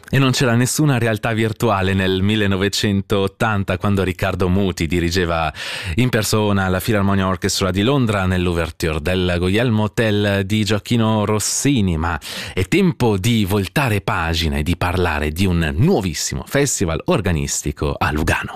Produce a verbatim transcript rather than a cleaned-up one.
E non c'era nessuna realtà virtuale nel millenovecentottanta, quando Riccardo Muti dirigeva in persona la Philharmonia Orchestra di Londra nell'ouverture del Guglielmo Tell di Gioacchino Rossini. Ma è tempo di voltare pagina e di parlare di un nuovissimo festival organistico a Lugano.